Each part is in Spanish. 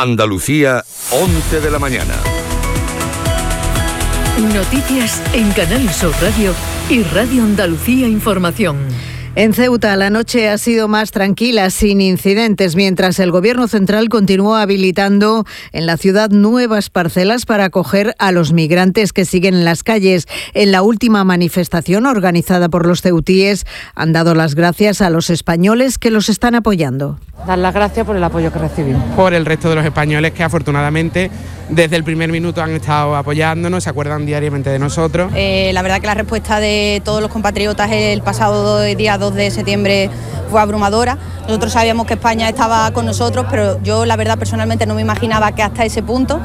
Andalucía, 11 de la mañana. Noticias en Canal Sur Radio y Radio Andalucía Información. En Ceuta, la noche ha sido más tranquila, sin incidentes, mientras el Gobierno central continúa habilitando en la ciudad nuevas parcelas para acoger a los migrantes que siguen en las calles. En la última manifestación organizada por los ceutíes, han dado las gracias a los españoles que los están apoyando. Dar las gracias por el apoyo que recibimos. Por el resto de los españoles que afortunadamente desde el primer minuto han estado apoyándonos, se acuerdan diariamente de nosotros. La verdad que la respuesta de todos los compatriotas el pasado día 2 de septiembre fue abrumadora. Nosotros sabíamos que España estaba con nosotros, pero yo la verdad personalmente no me imaginaba que hasta ese punto.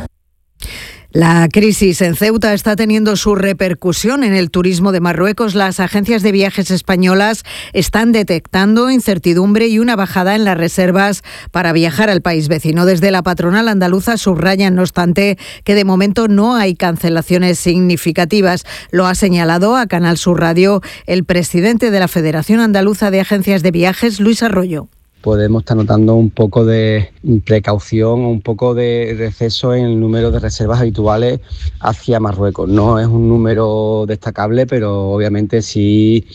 La crisis en Ceuta está teniendo su repercusión en el turismo de Marruecos. Las agencias de viajes españolas están detectando incertidumbre y una bajada en las reservas para viajar al país vecino. Desde la patronal andaluza subrayan, no obstante, que de momento no hay cancelaciones significativas. Lo ha señalado a Canal Sur Radio el presidente de la Federación Andaluza de Agencias de Viajes, Luis Arroyo. Podemos estar notando un poco de precaución, un poco de receso en el número de reservas habituales hacia Marruecos. No es un número destacable, pero obviamente sí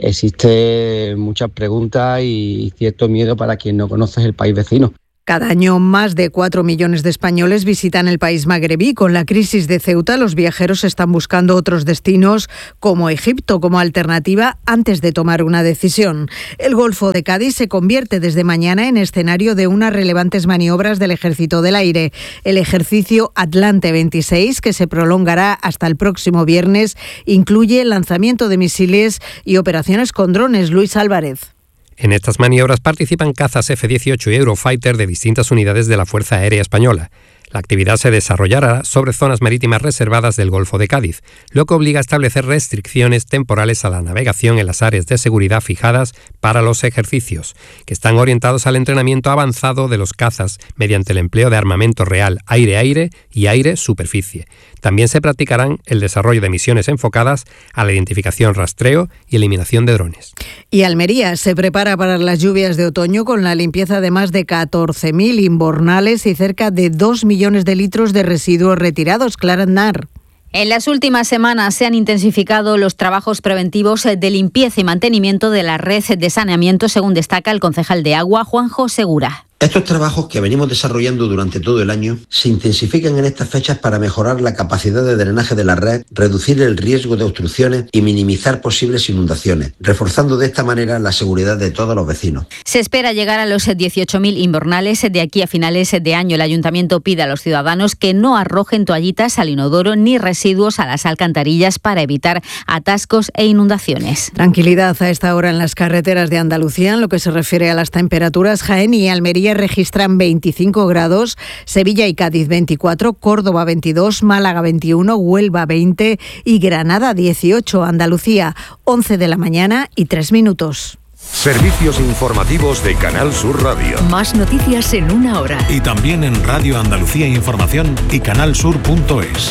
existe muchas preguntas y cierto miedo para quien no conoce el país vecino. Cada año más de 4 millones de españoles visitan el país magrebí. Con la crisis de Ceuta, los viajeros están buscando otros destinos como Egipto como alternativa antes de tomar una decisión. El Golfo de Cádiz se convierte desde mañana en escenario de unas relevantes maniobras del Ejército del Aire. El ejercicio Atlante 26, que se prolongará hasta el próximo viernes, incluye el lanzamiento de misiles y operaciones con drones. Luis Álvarez. En estas maniobras participan cazas F-18 y Eurofighter de distintas unidades de la Fuerza Aérea Española. La actividad se desarrollará sobre zonas marítimas reservadas del Golfo de Cádiz, lo que obliga a establecer restricciones temporales a la navegación en las áreas de seguridad fijadas para los ejercicios, que están orientados al entrenamiento avanzado de los cazas mediante el empleo de armamento real aire-aire y aire-superficie. También se practicarán el desarrollo de misiones enfocadas a la identificación, rastreo y eliminación de drones. Y Almería se prepara para las lluvias de otoño con la limpieza de más de 14.000 invernales y cerca de 2 millones de litros de residuos retirados. Clara Aznar. En las últimas semanas se han intensificado los trabajos preventivos de limpieza y mantenimiento de la red de saneamiento, según destaca el concejal de Agua, Juanjo Segura. Estos trabajos que venimos desarrollando durante todo el año se intensifican en estas fechas para mejorar la capacidad de drenaje de la red, reducir el riesgo de obstrucciones y minimizar posibles inundaciones, reforzando de esta manera la seguridad de todos los vecinos. Se espera llegar a los 18.000 invernales de aquí a finales de año. El ayuntamiento pide a los ciudadanos que no arrojen toallitas al inodoro ni residuos a las alcantarillas para evitar atascos e inundaciones. Tranquilidad a esta hora en las carreteras de Andalucía. En lo que se refiere a las temperaturas, Jaén y Almería registran 25 grados, Sevilla y Cádiz 24, Córdoba 22, Málaga 21, Huelva 20 y Granada 18. Andalucía, 11 de la mañana y 3 minutos. Servicios informativos de Canal Sur Radio. Más noticias en una hora. Y también en Radio Andalucía Información y canalsur.es.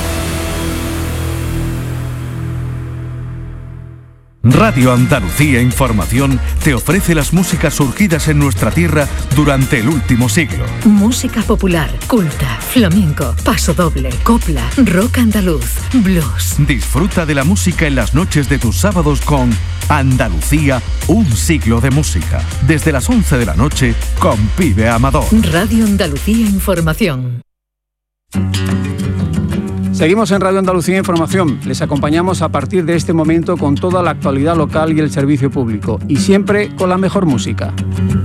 Radio Andalucía Información te ofrece las músicas surgidas en nuestra tierra durante el último siglo. Música popular, culta, flamenco, pasodoble, copla, rock andaluz, blues. Disfruta de la música en las noches de tus sábados con Andalucía, un siglo de música. Desde las 11 de la noche con Pibe Amador. Radio Andalucía Información. Seguimos en Radio Andalucía Información. Les acompañamos a partir de este momento con toda la actualidad local y el servicio público. Y siempre con la mejor música.